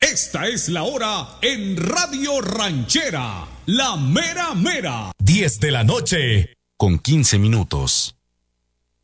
Esta es la hora en Radio Ranchera, la mera mera. 10 de la noche, con 15 minutos.